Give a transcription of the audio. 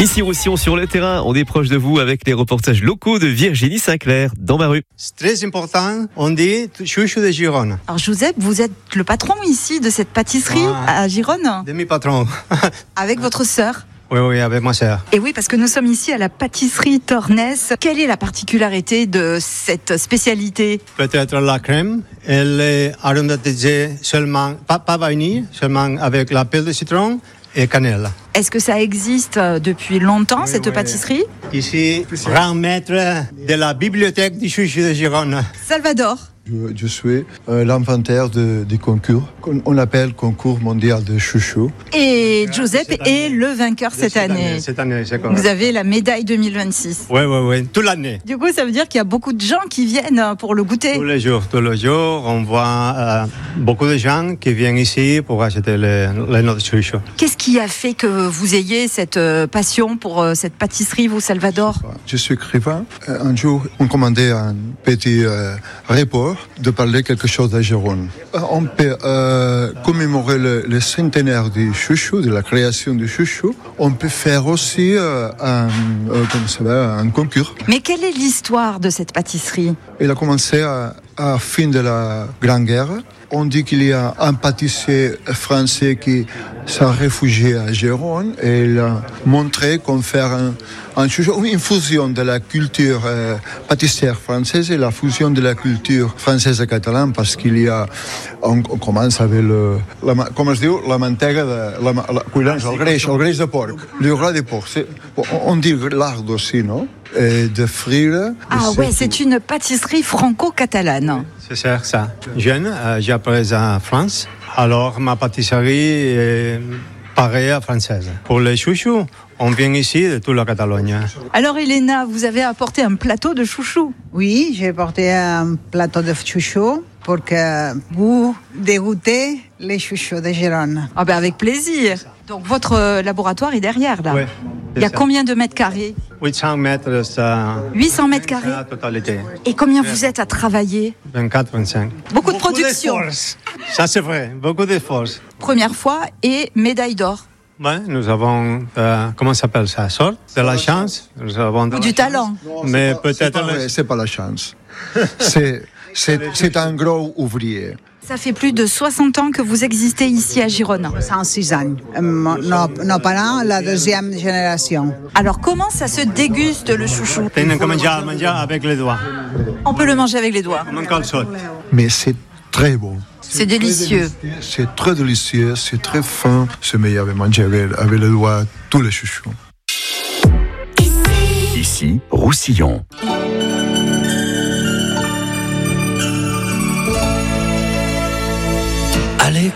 Ici Roussillon sur le terrain, on est proche de vous avec les reportages locaux de Virginie Sinclair dans ma rue. C'est très important, on dit chouchou de Gironne. Alors Joseph, vous êtes le patron ici de cette pâtisserie à Gironne, Demi-patron. avec votre sœur. Oui, avec ma sœur. Et oui, parce que nous sommes ici à la pâtisserie Tornès. Quelle est la particularité de cette spécialité ? Peut-être la crème, elle est aromatisée seulement, pas vanille, seulement avec la pelle de citron et cannelle. Est-ce que ça existe depuis longtemps, cette pâtisserie ? Ici, grand maître de la bibliothèque du chouchou de Gironne. Salvador. Je suis l'inventaire du concours, qu'on appelle concours mondial de chouchou. Et Joseph est le vainqueur cette année. Cette année, c'est correct. Vous avez la médaille 2026. Oui, toute l'année. Du coup, ça veut dire qu'il y a beaucoup de gens qui viennent pour le goûter. Tous les jours, on voit beaucoup de gens qui viennent ici pour acheter notre chouchou. Qu'est-ce qui a fait que vous ayez cette passion pour cette pâtisserie, vous, Salvador ? Je suis écrivain. Un jour, on commandait un petit report de parler quelque chose de Gironne. On peut commémorer le centenaire du chouchou, de la création du chouchou. On peut faire aussi un concours. Mais quelle est l'histoire de cette pâtisserie ? Il a commencé à la fin de la Grande Guerre. On dit qu'il y a un pâtissier français qui s'est réfugié à Gironne et il a montré qu'on fait un chouchou, une fusion de la culture pâtissière française et la fusion de la culture française et catalane parce qu'il y a, on commence avec la mantega le greix de porc, le gras de porc. On dit lard aussi, non? Et de frire. Ah ouais, c'est une pâtisserie franco-catalane. C'est ça. Jeune, j'ai appris en France. Alors, ma pâtisserie est pareille à française. Pour les chouchous, on vient ici de toute la Catalogne. Alors, Elena, vous avez apporté un plateau de chouchou. Oui, j'ai apporté un plateau de chouchou pour que vous dégoûtez les chouchous de Gironne. Ah ben avec plaisir. Donc, votre laboratoire est derrière, là. Oui. Il y a combien de mètres carrés ? 800 mètres, ça. 800 mètres carrés. La totalité. Et combien vous êtes à travailler ? 24-25. Beaucoup de production. Ça, c'est vrai. Beaucoup d'efforts. Première fois et médaille d'or. Ouais, nous avons, comment ça s'appelle ça? Sorte de la chance. Nous avons Ou du talent. Mais peut-être. C'est pas la chance. C'est un gros ouvrier. Ça fait plus de 60 ans que vous existez ici à Gironne. 106 ans. Nos parents, la deuxième génération. Alors, comment ça se déguste le chouchou ? Tenen que manger avec les doigts. On peut le manger avec les doigts. Comme un calçot. Mais c'est très bon. C'est délicieux. C'est très délicieux, c'est très fin. C'est meilleur de manger avec les doigts tous les chouchous. Ici, Roussillon.